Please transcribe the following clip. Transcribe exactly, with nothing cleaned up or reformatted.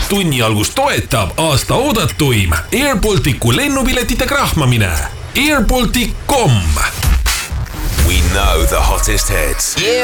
tunni algust toetab aasta oodatuim Air Balticu lennupiletite krahmamine. air baltic dot com. We know the hottest hits.